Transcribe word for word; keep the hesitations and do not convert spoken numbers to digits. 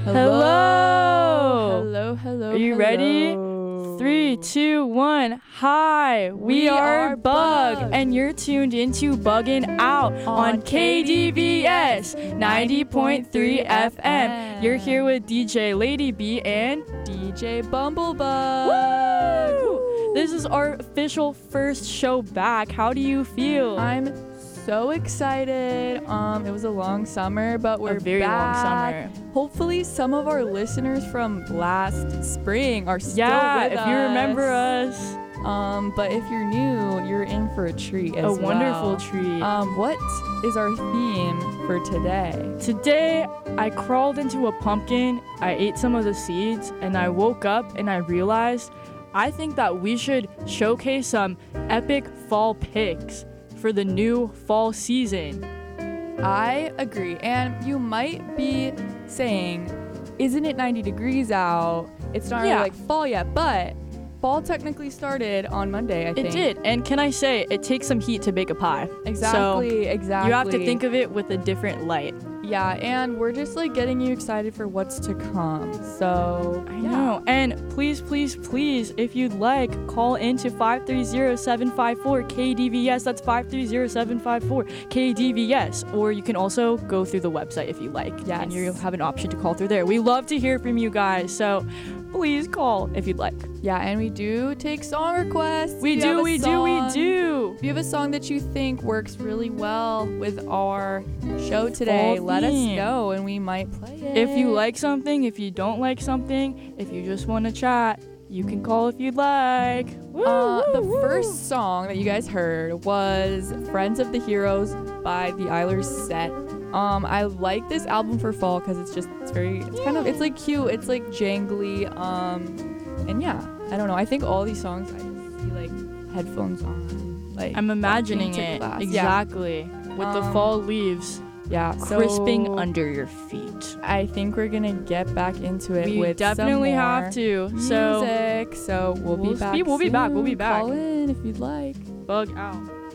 Hello. Hello, hello. Are you hello. ready? Three, two, one. Hi, we, We are, are Bug, Bug. and you're tuned into Buggin' Out on K D V S ninety point three F M. You're here with D J Lady B and D J Bumblebug. Woo! This is our official first show back. How do you feel? I'm so excited. Um, it was a long summer, but we're a very back. long summer. Hopefully, some of our listeners from last spring are still Yeah, with if us. you remember us. Um, but if you're new, you're in for a treat as A well. wonderful treat. Um, what is our theme for today? Today, I crawled into a pumpkin, I ate some of the seeds, and I woke up and I realized I think that we should showcase some epic fall picks for the new fall season. I agree. And you might be saying, isn't it ninety degrees out? It's not Yeah. really like fall yet, but fall technically started on Monday, I think. It did, and can I say, it takes some heat to bake a pie. Exactly, So exactly. you have to think of it with a different light. Yeah, and we're just like getting you excited for what's to come. So, I yeah. know. And please, please, please, if you'd like, call into five three zero, seven five four, K D V S. That's five three zero, seven five four, K D V S. Or you can also go through the website if you like. Yes. And you have an option to call through there. We love to hear from you guys. So please call if you'd like. Yeah, and we do take song requests. We If you do, have a we do, we song- do. If you have a song that you think works really well with our show today, Fall let us theme. know and we might play it. If you like something, if you don't like something, if you just want to chat, you can call if you'd like. Woo, Uh, woo, the woo. first song that you guys heard was Friends of the Heroes by the Eilers Set. Um, I like this album for fall because it's just, it's very, it's kind of, it's like cute, it's like jangly, um, and yeah, I don't know, I think all these songs, I just see like headphones on, like I'm imagining walking to it class. exactly with the Um, fall leaves Yeah, yeah. crisping so under your feet. I think we're gonna get back into it We with definitely some more have to. So music. So we'll, We'll be back. be- we'll be back, we'll be soon. back. Call in if you'd like. bug out.